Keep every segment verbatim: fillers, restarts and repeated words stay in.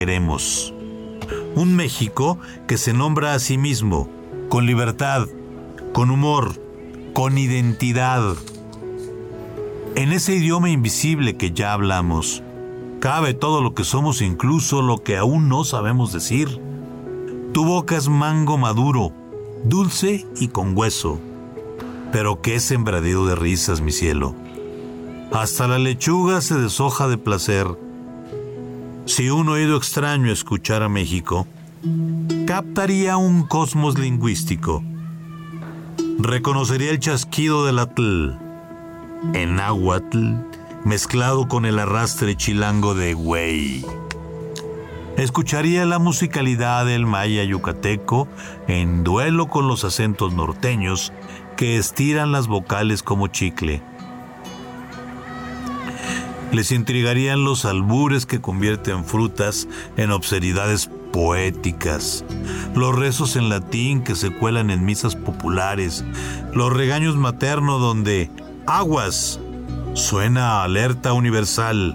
queremos. Un México que se nombra a sí mismo, con libertad, con humor, con identidad. En ese idioma invisible que ya hablamos, cabe todo lo que somos, incluso lo que aún no sabemos decir. Tu boca es mango maduro, dulce y con hueso. Pero qué sembradío de risas, mi cielo. Hasta la lechuga se deshoja de placer. Si un oído extraño escuchara México, captaría un cosmos lingüístico. Reconocería el chasquido del atl, en náhuatl, mezclado con el arrastre chilango de güey. Escucharía la musicalidad del maya yucateco en duelo con los acentos norteños que estiran las vocales como chicle. Les intrigarían los albures que convierten frutas en obscenidades poéticas, los rezos en latín que se cuelan en misas populares, los regaños maternos donde aguas suena a alerta universal.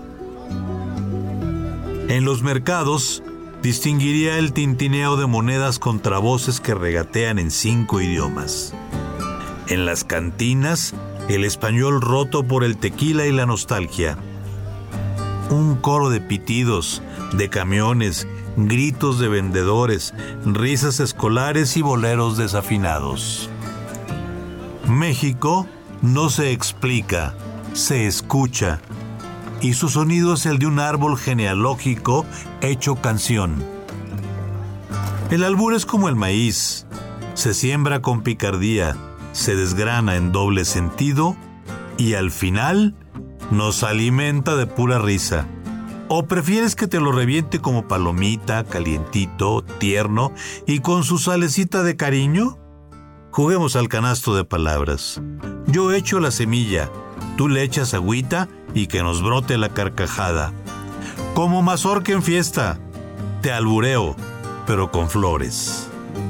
En los mercados distinguiría el tintineo de monedas contra voces que regatean en cinco idiomas. En las cantinas, el español roto por el tequila y la nostalgia. Un coro de pitidos, de camiones, gritos de vendedores, risas escolares y boleros desafinados. México no se explica, se escucha, y su sonido es el de un árbol genealógico hecho canción. El albur es como el maíz, se siembra con picardía, se desgrana en doble sentido y al final nos alimenta de pura risa. ¿O prefieres que te lo reviente como palomita, calientito, tierno y con su salecita de cariño? Juguemos al canasto de palabras. Yo echo la semilla, tú le echas agüita y que nos brote la carcajada. Como mazorca en fiesta, te albureo, pero con flores.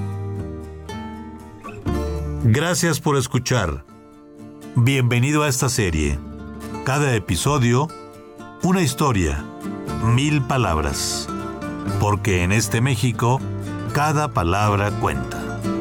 Gracias por escuchar. Bienvenido a esta serie. Cada episodio, una historia, mil palabras. Porque en este México, cada palabra cuenta.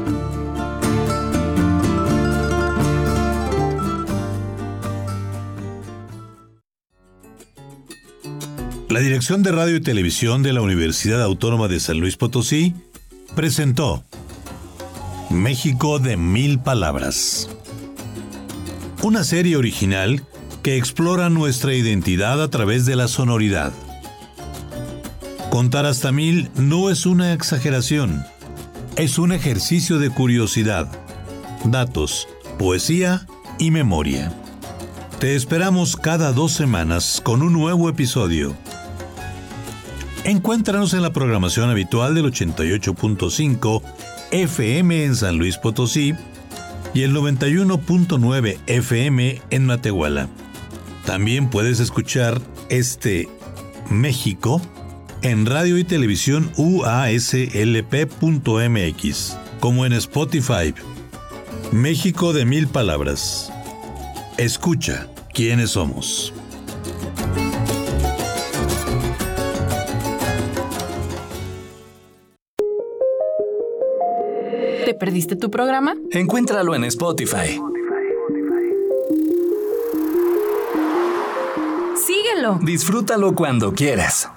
La Dirección de Radio y Televisión de la Universidad Autónoma de San Luis Potosí presentó México de Mil Palabras. Una serie original que explora nuestra identidad a través de la sonoridad. Contar hasta mil no es una exageración, es un ejercicio de curiosidad, datos, poesía y memoria. Te esperamos cada dos semanas con un nuevo episodio. Encuéntranos en la programación habitual del ochenta y ocho punto cinco F M en San Luis Potosí y el noventa y uno punto nueve F M en Matehuala. También puedes escuchar este México en radio y televisión U A S L P punto M X, como en Spotify. México de Mil Palabras. Escucha quiénes somos. ¿Te perdiste tu programa? Encuéntralo en Spotify. Síguelo. Disfrútalo cuando quieras.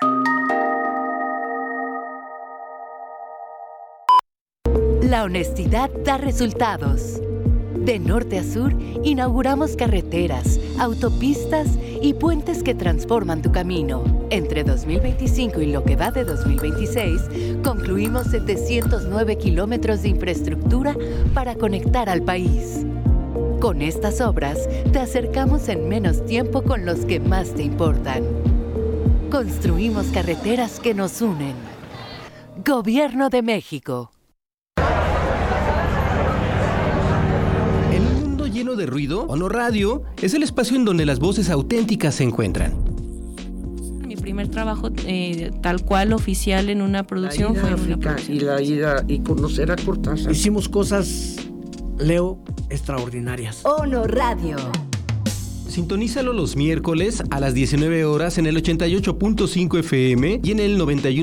La honestidad da resultados. De norte a sur, inauguramos carreteras, autopistas y puentes que transforman tu camino. Entre dos mil veinticinco y lo que va de dos mil veintiséis, concluimos setecientos nueve kilómetros de infraestructura para conectar al país. Con estas obras, te acercamos en menos tiempo con los que más te importan. Construimos carreteras que nos unen. Gobierno de México. Lleno de ruido, Ono Radio es el espacio en donde las voces auténticas se encuentran. Mi primer trabajo eh, tal cual oficial en una producción la ida fue a África y la ida y conocer a Cortázar. Hicimos cosas, Leo, extraordinarias. Ono Radio. Sintonízalo los miércoles a las diecinueve horas en el ochenta y ocho punto cinco F M y en el noventa y uno